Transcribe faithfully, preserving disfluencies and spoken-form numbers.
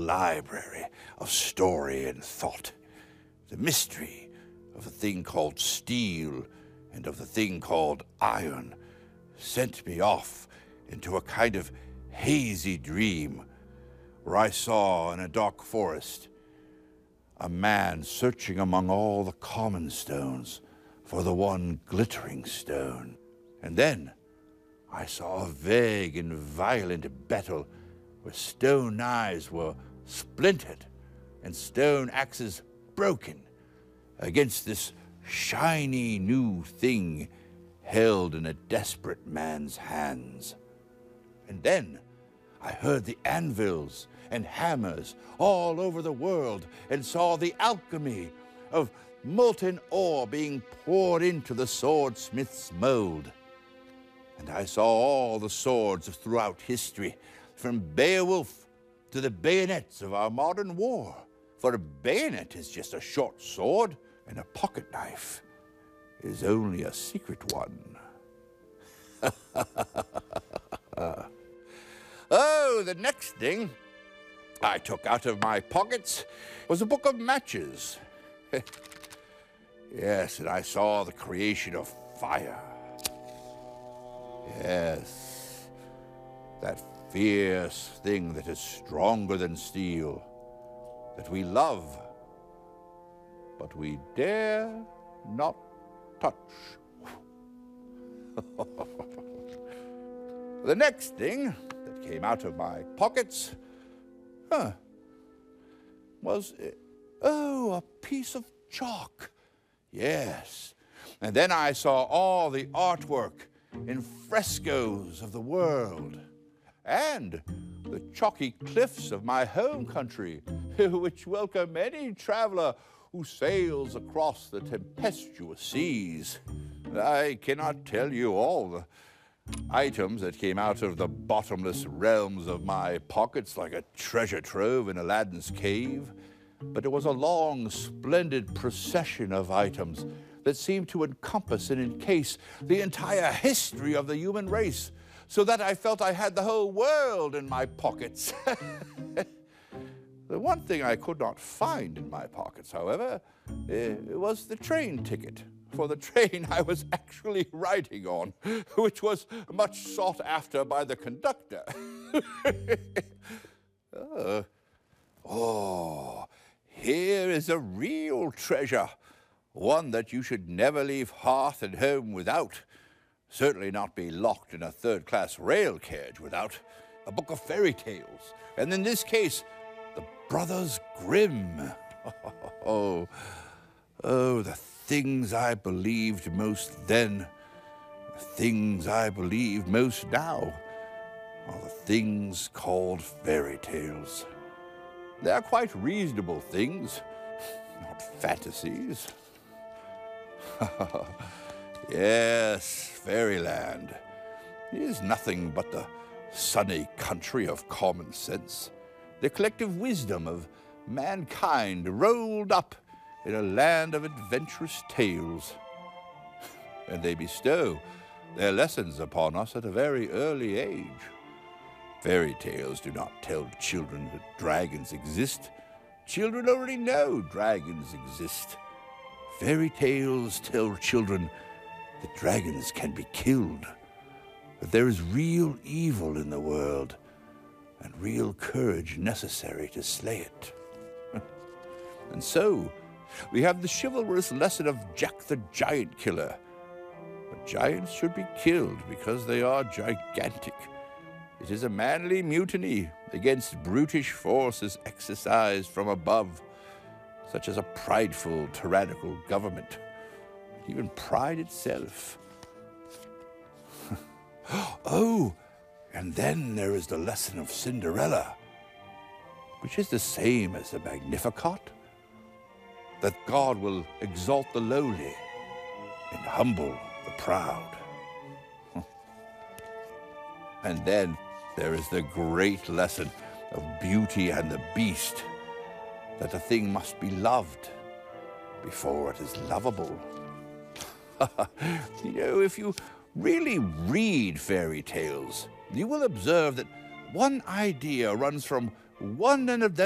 library of story and thought. The mystery of a thing called steel and of the thing called iron sent me off into a kind of hazy dream where I saw in a dark forest a man searching among all the common stones for the one glittering stone. And then I saw a vague and violent battle where stone knives were splintered and stone axes broken against this shiny new thing held in a desperate man's hands. And then I heard the anvils and hammers all over the world and saw the alchemy of molten ore being poured into the swordsmith's mold. And I saw all the swords throughout history, from Beowulf to the bayonets of our modern war. For a bayonet is just a short sword, and a pocket knife is only a secret one. Oh, the next thing I took out of my pockets was a book of matches. Yes, and I saw the creation of fire. Yes, that fierce thing that is stronger than steel, that we love, but we dare not touch. The next thing that came out of my pockets huh, was, oh, a piece of chalk. Yes, and then I saw all the artwork in frescoes of the world, and the chalky cliffs of my home country, which welcome any traveler who sails across the tempestuous seas. I cannot tell you all the items that came out of the bottomless realms of my pockets like a treasure trove in Aladdin's cave, but it was a long, splendid procession of items that seemed to encompass and encase the entire history of the human race, so that I felt I had the whole world in my pockets. The one thing I could not find in my pockets, however, was the train ticket for the train I was actually riding on, which was much sought after by the conductor. uh, oh, here is a real treasure, one that you should never leave hearth and home without, certainly not be locked in a third-class rail carriage without, a book of fairy tales, and in this case, the Brothers Grimm. Oh, oh, the things I believed most then, the things I believe most now, are the things called fairy tales. They are quite reasonable things, not fantasies. Yes, fairyland is nothing but the sunny country of common sense, the collective wisdom of mankind rolled up in a land of adventurous tales. And they bestow their lessons upon us at a very early age. Fairy tales do not tell children that dragons exist. Children already know dragons exist. Fairy tales tell children that dragons can be killed, that there is real evil in the world, and real courage necessary to slay it. And so, we have the chivalrous lesson of Jack the Giant Killer. But giants should be killed because they are gigantic. It is a manly mutiny against brutish forces exercised from above, such as a prideful, tyrannical government, even pride itself. Oh, and then there is the lesson of Cinderella, which is the same as the Magnificat, that God will exalt the lowly and humble the proud. And then there is the great lesson of Beauty and the Beast, that a thing must be loved before it is lovable. You know, if you really read fairy tales, you will observe that one idea runs from one end of them